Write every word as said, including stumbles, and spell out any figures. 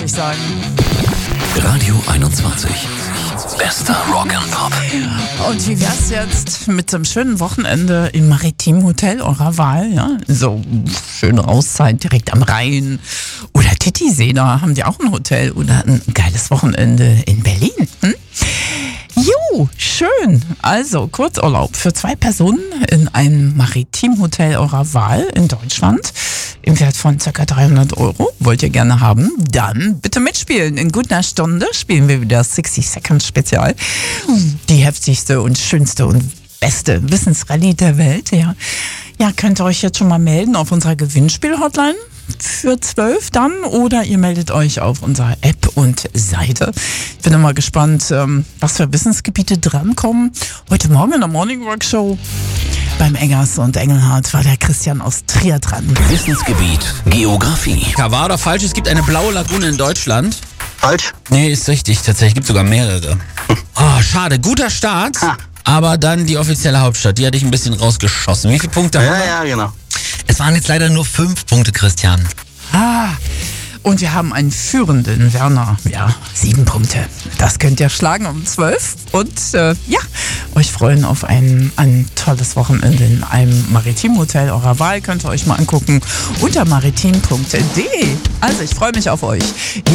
ich sagen. Radio einundzwanzig. Bester Rock and Pop. Und wie wär's jetzt mit einem schönen Wochenende im Maritim Hotel eurer Wahl? Ja? So schöne Auszeit direkt am Rhein. Oder Titisee, da haben die auch ein Hotel. Oder ein geiles Wochenende in Berlin. Hm? Jo, schön. Also Kurzurlaub für zwei Personen in einem Maritimhotel eurer Wahl in Deutschland im Wert von ca. dreihundert Euro. Wollt ihr gerne haben? Dann bitte mitspielen. In gut einer Stunde spielen wir wieder sechzig Second Spezial. Die heftigste und schönste und beste Wissensrallye der Welt. Ja. Ja, könnt ihr euch jetzt schon mal melden auf unserer Gewinnspiel-Hotline für zwölf dann, oder ihr meldet euch auf unserer App und Seite. Ich bin immer gespannt, was für Wissensgebiete drankommen. Heute Morgen in der Morning Work Show beim Eggers und Engelhardt war der Christian aus Trier dran. Wissensgebiet Geografie. Ja, wahr oder falsch? Es gibt eine blaue Lagune in Deutschland. Falsch? Nee, ist richtig. Tatsächlich gibt es sogar mehrere. Oh, schade. Guter Start. Ha. Aber dann die offizielle Hauptstadt. Die hatte ich ein bisschen rausgeschossen. Wie viele Punkte haben wir? Ja, ja, genau. Es waren jetzt leider nur fünf Punkte, Christian. Ah, und wir haben einen führenden Werner. Ja, sieben Punkte. Das könnt ihr schlagen um zwölf. Und äh, ja, euch freuen auf ein, ein tolles Wochenende in einem Maritimhotel eurer Wahl. Könnt ihr euch mal angucken unter maritim punkt de. Also ich freue mich auf euch. Ihr